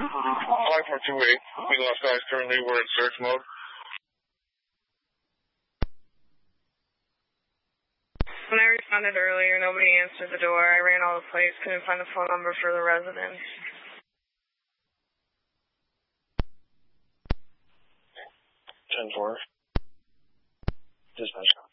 5428. We lost guys. Currently, we're in search mode. When I responded earlier, nobody answered the door. I ran all the place, couldn't find the phone number for the residents. 10-4. Dispatch.